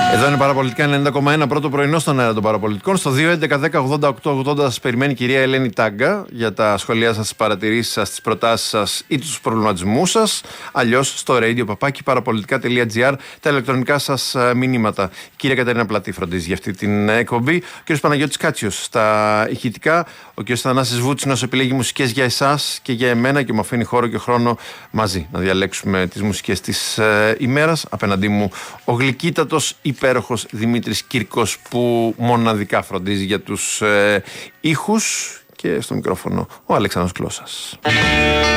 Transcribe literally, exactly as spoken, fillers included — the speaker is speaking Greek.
Εδώ είναι Παραπολιτικά ενενήντα κόμμα ένα, πρώτο πρωινό στον αέρα των Παραπολιτικών. Στο δύο έντεκα δέκα ογδόντα οκτώ ογδόντα σας περιμένει η κυρία Ελένη Τάγκα για τα σχόλιά σας, τις παρατηρήσεις σας, τις προτάσεις σας ή τους προβληματισμούς σας. Αλλιώς στο radio παπάκι παραπολιτικά τελεία τζι άρ τα ηλεκτρονικά σας μηνύματα. Η κυρία Κατερίνα Πλατή φροντίζει για αυτή την εκπομπή. Ο κύριος Παναγιώτης Κάτσιος στα ηχητικά. Ο κύριος Θανάσης Βούτσινος επιλέγει μουσικές για εσάς και για εμένα και μου αφήνει χώρο και χρόνο μαζί να διαλέξουμε τις μουσικές της ε, ημέρας. Απέναντί μου ο γλυκύτατος υπέροχος Δημήτρης Κύρκος που μοναδικά φροντίζει για τους ε, ήχους, και στο μικρόφωνο ο Αλέξανδρος Κλώσας.